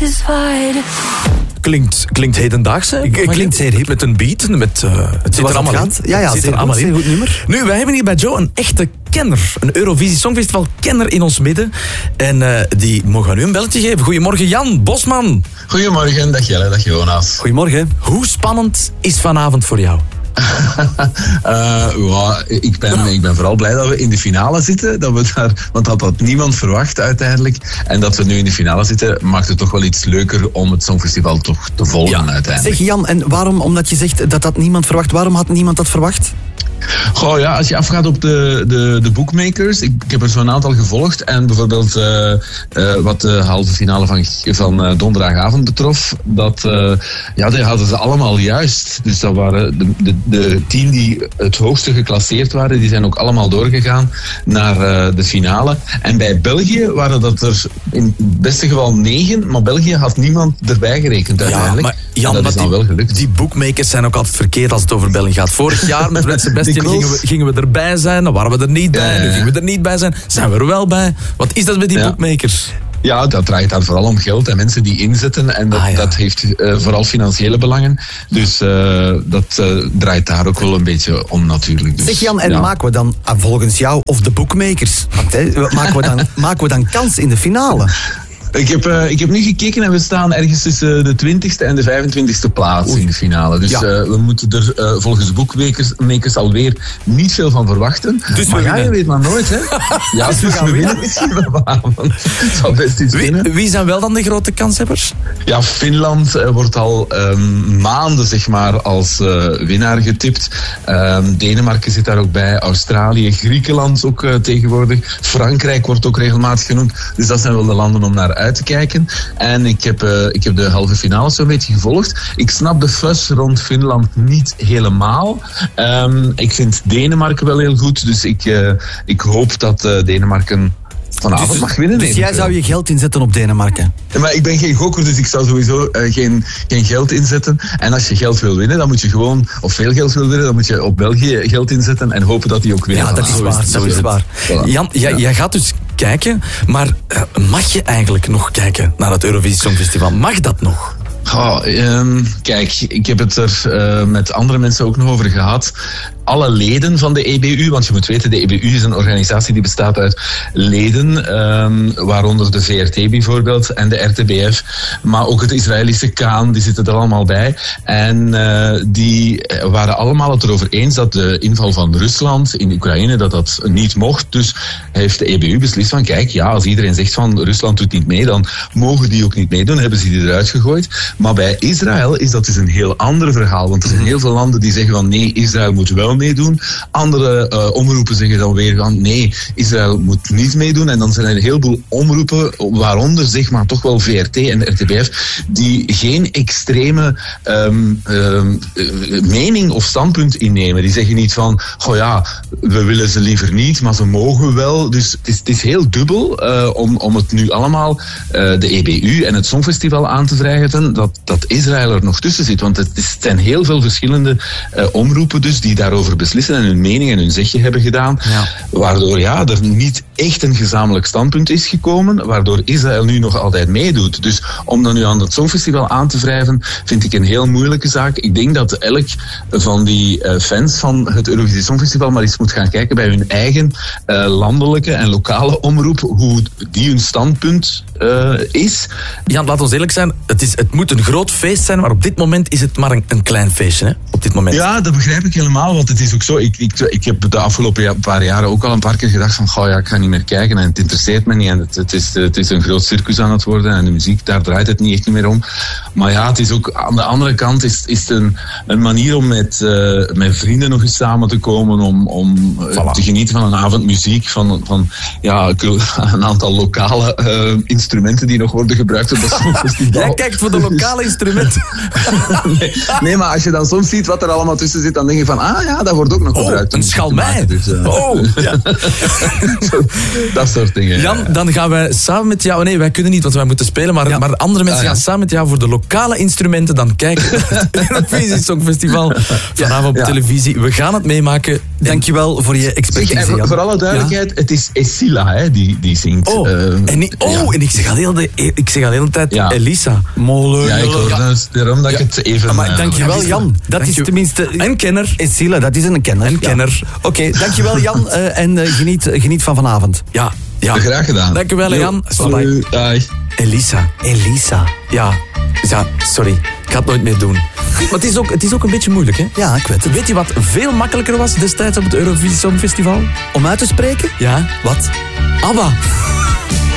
satisfied. Klinkt hedendaags, hè? Klinkt zeer hip. Met een beat, het zit er allemaal in. Ja, zeer goed nummer. Nu, wij hebben hier bij Joe een echte kenner. Een Eurovisie Songfestival kenner in ons midden. En die mogen we nu een belletje geven. Goedemorgen, Jan Bosman. Goedemorgen, dag Jelle, dag Jonas. Goedemorgen. Hoe spannend is vanavond voor jou? Ik ben vooral blij dat we in de finale zitten. Want dat had niemand verwacht uiteindelijk. En dat we nu in de finale zitten, maakt het toch wel iets leuker om het Songfestival toch te volgen uiteindelijk. Zeg Jan, en waarom, omdat je zegt dat niemand verwacht, waarom had niemand dat verwacht? Goh ja, als je afgaat op de bookmakers, ik heb er zo'n aantal gevolgd en bijvoorbeeld wat de halve finale van donderdagavond betrof, die hadden ze allemaal juist. Dus dat waren de 10 die het hoogste geclasseerd waren, die zijn ook allemaal doorgegaan naar de finale. En bij België waren dat er in het beste geval 9, maar België had niemand erbij gerekend uiteindelijk. Maar Jan, dat is dan wel gelukt. Die bookmakers zijn ook altijd verkeerd als het over België gaat. Vorig jaar met Britse Best gingen we erbij zijn, dan waren we er niet bij. Nu gingen we er niet bij zijn, zijn we er wel bij. Wat is dat met die bookmakers? Ja, dat draait daar vooral om geld en mensen die inzetten. En dat heeft vooral financiële belangen. Dus dat draait daar ook wel een beetje om natuurlijk. Dus, zeg Jan, en maken we dan volgens jou of de bookmakers, maken we dan kans in de finale? Ik heb nu gekeken en we staan ergens tussen de 20ste en de 25ste plaats in de finale. Dus we moeten er volgens boekmakers alweer niet veel van verwachten. Dus maar je weet maar nooit, hè? Ja, dus we gaan winnen misschien vanavond. Het zal best iets winnen. Wie zijn wel dan de grote kanshebbers? Ja, Finland wordt al maanden zeg maar als winnaar getipt. Denemarken zit daar ook bij. Australië, Griekenland ook tegenwoordig. Frankrijk wordt ook regelmatig genoemd. Dus dat zijn wel de landen om naar uit te kijken. En ik heb de halve finale zo'n beetje gevolgd. Ik snap de fuss rond Finland niet helemaal. Ik vind Denemarken wel heel goed. Dus ik hoop dat Denemarken vanavond mag winnen. Dus jij zou je geld inzetten op Denemarken? Maar ik ben geen gokker, dus ik zou sowieso geen geld inzetten. En als je geld wil winnen, dan moet je gewoon, of veel geld wil winnen, dan moet je op België geld inzetten en hopen dat die ook winnen. Ja, dat is waar. Voilà. Jan, jij gaat dus kijken, maar mag je eigenlijk nog kijken naar het Eurovisie Songfestival? Mag dat nog? Kijk, ik heb het er met andere mensen ook nog over gehad. Alle leden van de EBU, want je moet weten, de EBU is een organisatie die bestaat uit leden, waaronder de VRT bijvoorbeeld en de RTBF, maar ook het Israëlische Kaan, die zitten er allemaal bij. En die waren allemaal het erover eens dat de inval van Rusland in Oekraïne, dat niet mocht. Dus heeft de EBU beslist van, kijk, ja, als iedereen zegt van Rusland doet niet mee, dan mogen die ook niet meedoen, hebben ze die eruit gegooid. Maar bij Israël is dat dus een heel ander verhaal, want er zijn heel veel landen die zeggen van nee, Israël moet wel meedoen. Andere omroepen zeggen dan weer van nee, Israël moet niet meedoen. En dan zijn er een heleboel omroepen, waaronder zeg maar toch wel VRT en RTBF, die geen extreme mening of standpunt innemen. Die zeggen niet van, goh ja, we willen ze liever niet, maar ze mogen wel. Dus het is heel dubbel om het nu allemaal de EBU en het Songfestival aan te wrijven, dat Israël er nog tussen zit. Want het zijn heel veel verschillende omroepen dus die daarover beslissen en hun mening en hun zegje hebben gedaan. Ja. Waardoor er niet echt een gezamenlijk standpunt is gekomen, waardoor Israël nu nog altijd meedoet. Dus om dan nu aan het Songfestival aan te wrijven, vind ik een heel moeilijke zaak. Ik denk dat elk van die fans van het Eurovisie Songfestival maar eens moet gaan kijken bij hun eigen landelijke en lokale omroep, hoe die hun standpunt is. Jan, laat ons eerlijk zijn, het moet een groot feest zijn, maar op dit moment is het maar een klein feestje, hè? Op dit moment. Ja, dat begrijp ik helemaal, want het is ook zo. Ik heb de afgelopen paar jaren ook al een paar keer gedacht van, ik ga niet meer kijken en het interesseert me niet en het is een groot circus aan het worden en de muziek, daar draait het niet echt meer om. Maar ja, het is ook, aan de andere kant is het een manier om met vrienden nog eens samen te komen, om te genieten van een avond muziek, van een aantal lokale instrumenten die nog worden gebruikt op dat Songfestival. Jij kijkt voor de lokale instrumenten. Nee, maar als je dan soms ziet wat er allemaal tussen zit, dan denk je van, Ja, dat wordt ook nog gebruikt. Een schalmei. Dus, Ja. dat soort dingen. Jan, dan gaan wij samen met jou... Nee, wij kunnen niet, want wij moeten spelen. Maar andere mensen gaan samen met jou voor de lokale instrumenten dan kijken naar het Eurovisie Songfestival. Vanavond op televisie. We gaan het meemaken. Dankjewel voor je expertise, Jan. Voor alle duidelijkheid, het is Esila hè, die zingt. En ik zeg al de hele tijd Elisa. Molen. Ja, ik hoor dus daarom dat ik het even... Maar dankjewel, Jan. Dat is tenminste... Een kenner. Esila, dat is een kenner. Een kenner. Oké, dankjewel, Jan. En geniet van vanavond. Ja. Graag gedaan. Dankjewel, Jan. Dag. Elisa. Ja, sorry. Ik ga het nooit meer doen. Maar het is ook een beetje moeilijk, hè? Ja, ik weet het. Weet je wat veel makkelijker was destijds op het Eurovisie Songfestival? Om uit te spreken? Ja. Wat? ABBA.